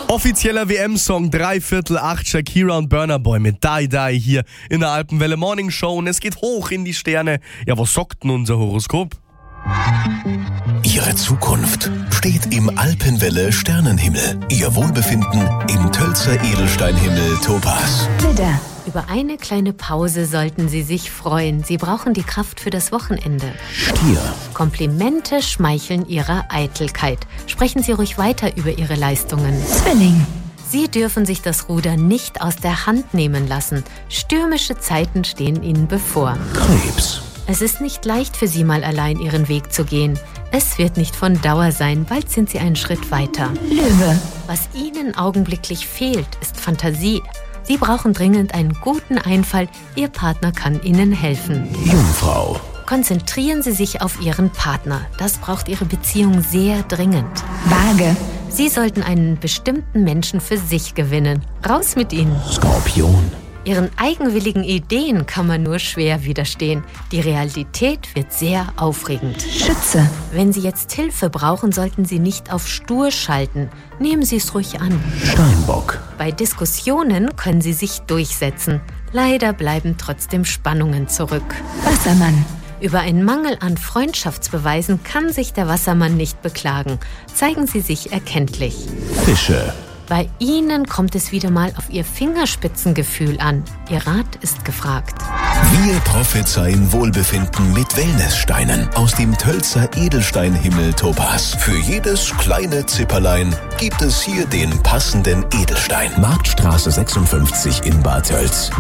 Offizieller WM-Song 7/4 Shakira und Burna Boy mit Die Die hier in der Alpenwelle Morning Show und es geht hoch in die Sterne. Ja, was sagt denn unser Horoskop? Ihre Zukunft steht im Alpenwelle Sternenhimmel. Ihr Wohlbefinden im Tölzer Edelsteinhimmel Topaz. Widder. Über eine kleine Pause sollten Sie sich freuen. Sie brauchen die Kraft für das Wochenende. Stier. Komplimente schmeicheln Ihrer Eitelkeit. Sprechen Sie ruhig weiter über Ihre Leistungen. Zwilling. Sie dürfen sich das Ruder nicht aus der Hand nehmen lassen. Stürmische Zeiten stehen Ihnen bevor. Krebs. Es ist nicht leicht für Sie, mal allein Ihren Weg zu gehen. Es wird nicht von Dauer sein, bald sind Sie einen Schritt weiter. Löwe. Was Ihnen augenblicklich fehlt, ist Fantasie. Sie brauchen dringend einen guten Einfall, Ihr Partner kann Ihnen helfen. Jungfrau. Konzentrieren Sie sich auf Ihren Partner. Das braucht Ihre Beziehung sehr dringend. Waage. Sie sollten einen bestimmten Menschen für sich gewinnen. Raus mit Ihnen. Skorpion. Ihren eigenwilligen Ideen kann man nur schwer widerstehen. Die Realität wird sehr aufregend. Schütze. Wenn Sie jetzt Hilfe brauchen, sollten Sie nicht auf stur schalten. Nehmen Sie es ruhig an. Steinbock. Bei Diskussionen können Sie sich durchsetzen. Leider bleiben trotzdem Spannungen zurück. Wassermann. Über einen Mangel an Freundschaftsbeweisen kann sich der Wassermann nicht beklagen. Zeigen Sie sich erkenntlich. Fische. Bei Ihnen kommt es wieder mal auf Ihr Fingerspitzengefühl an. Ihr Rat ist gefragt. Wir prophezeien Wohlbefinden mit Wellnesssteinen aus dem Tölzer Edelsteinhimmel Topaz. Für jedes kleine Zipperlein gibt es hier den passenden Edelstein. Marktstraße 56 in Bad Tölz.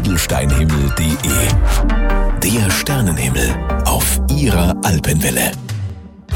www.edelsteinhimmel.de. Der Sternenhimmel auf Ihrer Alpenwelle.